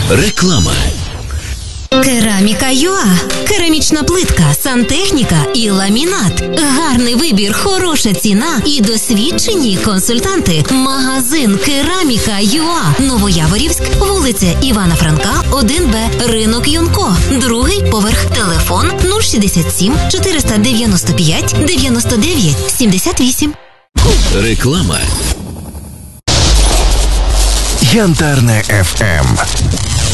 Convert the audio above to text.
Реклама. Кераміка.ЮА. Керамічна плитка, сантехніка і ламінат. Гарний вибір, хороша ціна і досвідчені консультанти. Магазин Кераміка.ЮА. Новояворівськ, вулиця Івана Франка, 1Б, ринок Юнко. Другий поверх. Телефон 067 495 99 78. Реклама. Янтарне FM.